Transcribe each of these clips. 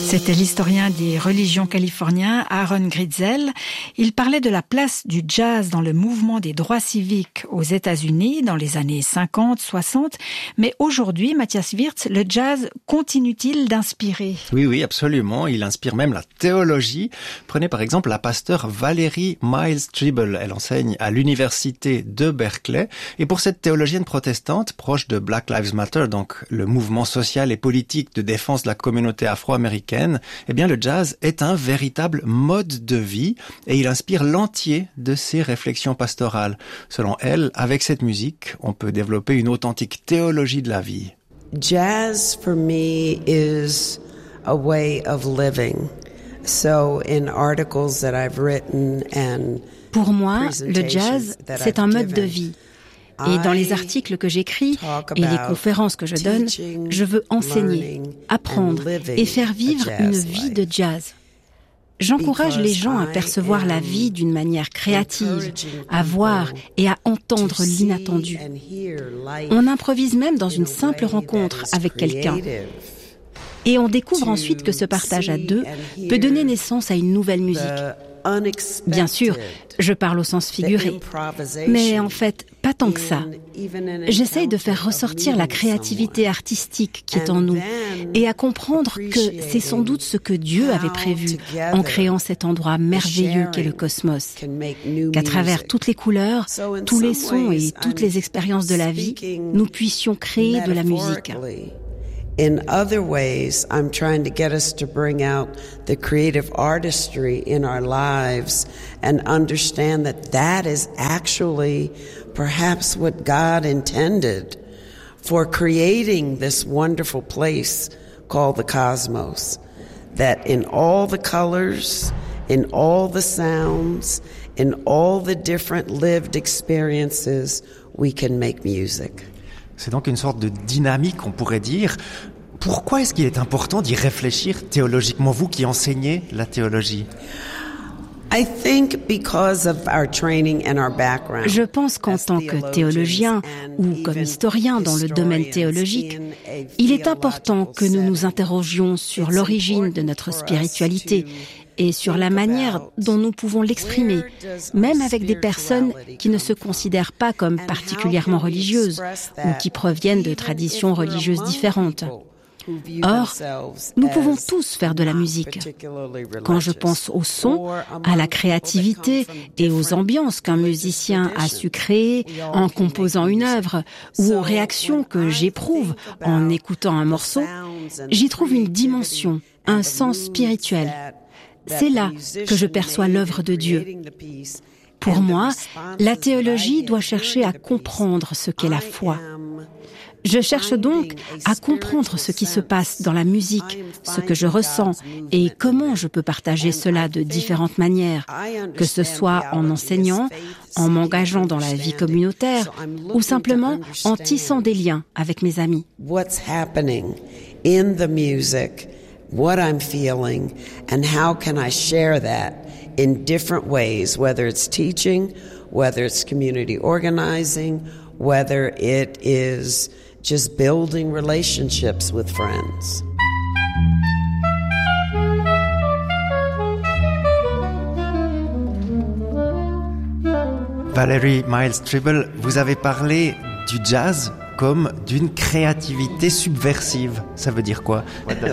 C'était l'historien des religions californien Aaron Gritzel. Il parlait de la place du jazz dans le mouvement des droits civiques aux États-Unis dans les années 50, 60. Mais aujourd'hui, Matthias Wirtz, le jazz continue-t-il d'inspirer? Oui, absolument. Il inspire même la théologie. Prenez par exemple la pasteure Valerie Miles Tribble. Elle enseigne à l'université de Berkeley. Et pour cette théologienne protestante, proche de Black Lives Matter, donc le mouvement social et politique de défense de la communauté afro-américaine, eh bien le jazz est un véritable mode de vie et il inspire l'entier de ses réflexions pastorales. Selon elle, avec cette musique, on peut développer une authentique théologie de la vie. Jazz for me is a way of living. So in articles that I've written and pour moi, le jazz, c'est un mode de vie. Et dans les articles que j'écris et les conférences que je donne, je veux enseigner, apprendre et faire vivre une vie de jazz. J'encourage les gens à percevoir la vie d'une manière créative, à voir et à entendre l'inattendu. On improvise même dans une simple rencontre avec quelqu'un. Et on découvre ensuite que ce partage à deux peut donner naissance à une nouvelle musique. Bien sûr, je parle au sens figuré, mais en fait, pas tant que ça. J'essaye de faire ressortir la créativité artistique qui est en nous et à comprendre que c'est sans doute ce que Dieu avait prévu en créant cet endroit merveilleux qu'est le cosmos. Qu'à travers toutes les couleurs, tous les sons et toutes les expériences de la vie, nous puissions créer de la musique. In other ways, I'm trying to get us to bring out the creative artistry in our lives and understand that that is actually perhaps what God intended for creating this wonderful place called the cosmos. That in all the colors, in all the sounds, in all the different lived experiences, we can make music. C'est donc une sorte de dynamique, on pourrait dire. Pourquoi est-ce qu'il est important d'y réfléchir théologiquement, vous qui enseignez la théologie? Je pense qu'en tant que théologien ou comme historien dans le domaine théologique, il est important que nous nous interrogions sur l'origine de notre spiritualité et sur la manière dont nous pouvons l'exprimer, même avec des personnes qui ne se considèrent pas comme particulièrement religieuses ou qui proviennent de traditions religieuses différentes. Or, nous pouvons tous faire de la musique. Quand je pense au son, à la créativité et aux ambiances qu'un musicien a su créer en composant une œuvre ou aux réactions que j'éprouve en écoutant un morceau, j'y trouve une dimension, un sens spirituel. C'est là que je perçois l'œuvre de Dieu. Pour moi, la théologie doit chercher à comprendre ce qu'est la foi. Je cherche donc à comprendre ce qui se passe dans la musique, ce que je ressens et comment je peux partager cela de différentes manières, que ce soit en enseignant, en m'engageant dans la vie communautaire ou simplement en tissant des liens avec mes amis. What's happening in the music, what I'm feeling, and how can I share that in different ways, whether it's teaching, whether it's community organizing, whether it is just building relationships with friends. Valerie Miles Tribble, vous avez parlé du jazz comme d'une créativité subversive. Ça veut dire quoi?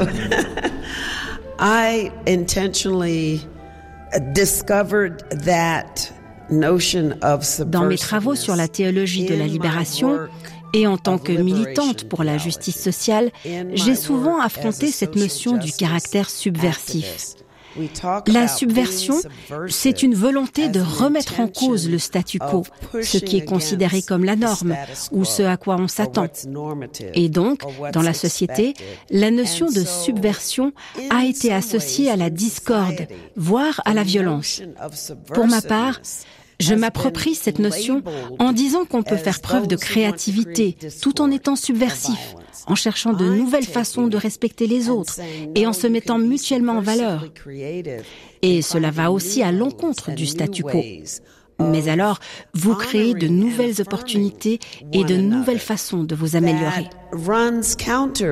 I intentionally discovered that notion of subversiveness. Dans mes travaux sur la théologie de la libération, et en tant que militante pour la justice sociale, j'ai souvent affronté cette notion du caractère subversif. La subversion, c'est une volonté de remettre en cause le statu quo, ce qui est considéré comme la norme ou ce à quoi on s'attend. Et donc, dans la société, la notion de subversion a été associée à la discorde, voire à la violence. Pour ma part, je m'approprie cette notion en disant qu'on peut faire preuve de créativité tout en étant subversif, en cherchant de nouvelles façons de respecter les autres et en se mettant mutuellement en valeur. Et cela va aussi à l'encontre du statu quo. Mais alors, vous créez de nouvelles opportunités et de nouvelles façons de vous améliorer. Runs counter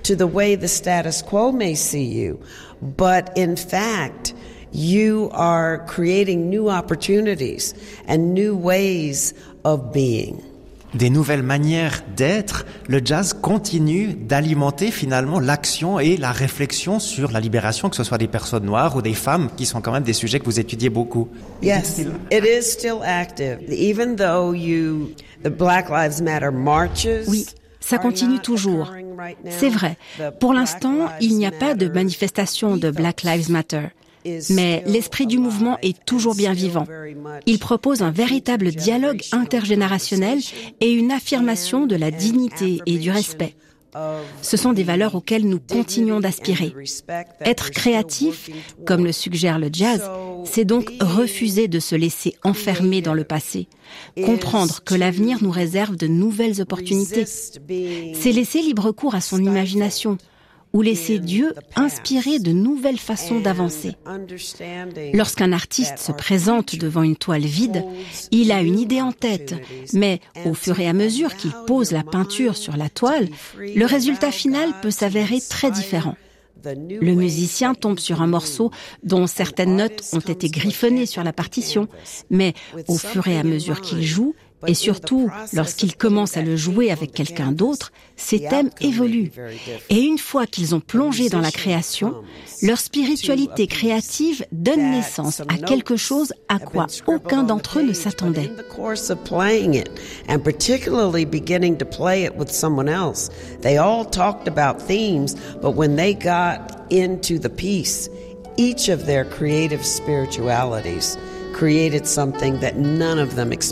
to the way the status quo may see you, but in fact, you are creating new opportunities and new ways of being. Des nouvelles manières d'être, le jazz continue d'alimenter finalement l'action et la réflexion sur la libération, que ce soit des personnes noires ou des femmes, qui sont quand même des sujets que vous étudiez beaucoup. Yes, it is still active. Even though the Black Lives Matter marches. Oui, ça continue toujours. C'est vrai. Pour l'instant, il n'y a pas de manifestation de Black Lives Matter. Mais l'esprit du mouvement est toujours bien vivant. Il propose un véritable dialogue intergénérationnel et une affirmation de la dignité et du respect. Ce sont des valeurs auxquelles nous continuons d'aspirer. Être créatif, comme le suggère le jazz, c'est donc refuser de se laisser enfermer dans le passé, comprendre que l'avenir nous réserve de nouvelles opportunités. C'est laisser libre cours à son imagination, ou laisser Dieu inspirer de nouvelles façons d'avancer. Lorsqu'un artiste se présente devant une toile vide, il a une idée en tête, mais au fur et à mesure qu'il pose la peinture sur la toile, le résultat final peut s'avérer très différent. Le musicien tombe sur un morceau dont certaines notes ont été griffonnées sur la partition, mais au fur et à mesure qu'il joue, et surtout lorsqu'il commence à le jouer avec quelqu'un d'autre, ces thèmes évoluent. Et une fois qu'ils ont plongé dans la création, leur spiritualité créative donne naissance à quelque chose à quoi aucun d'entre eux ne s'attendait. And particularly beginning to play it with someone else. They all talked about themes, but when they got into the piece, each of their creative spiritualities created something that none of them expected.